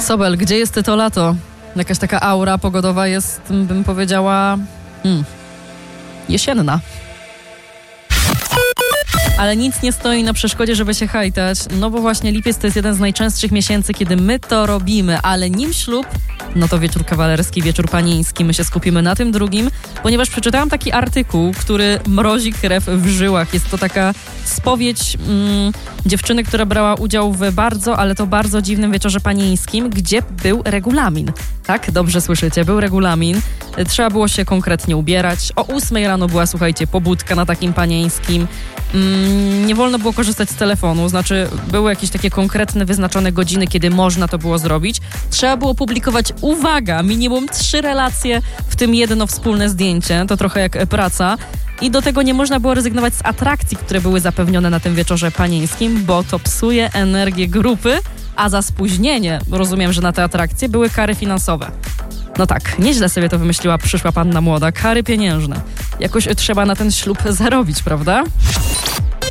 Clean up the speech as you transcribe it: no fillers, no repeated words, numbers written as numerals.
Sobel, gdzie jest to lato? Jakaś taka aura pogodowa jest, bym powiedziała, jesienna. Ale nic nie stoi na przeszkodzie, żeby się hajtać, no bo właśnie lipiec to jest jeden z najczęstszych miesięcy, kiedy my to robimy, ale nim ślub, no to wieczór kawalerski, wieczór panieński, my się skupimy na tym drugim, ponieważ przeczytałam taki artykuł, który mrozi krew w żyłach. Jest to taka spowiedź dziewczyny, która brała udział w bardzo dziwnym wieczorze panieńskim, gdzie był regulamin. Tak, dobrze słyszycie, był regulamin. Trzeba było się konkretnie ubierać. O 8 rano była, słuchajcie, pobudka na takim panieńskim. Nie wolno było korzystać z telefonu, znaczy były jakieś takie konkretne, wyznaczone godziny, kiedy można to było zrobić. Trzeba było publikować, uwaga, minimum 3 relacje, w tym jedno wspólne zdjęcie, to trochę jak praca. I do tego nie można było rezygnować z atrakcji, które były zapewnione na tym wieczorze panieńskim, bo to psuje energię grupy, a za spóźnienie, rozumiem, że na te atrakcje były kary finansowe. No tak, nieźle sobie to wymyśliła przyszła panna młoda, kary pieniężne. Jakoś trzeba na ten ślub zarobić, prawda?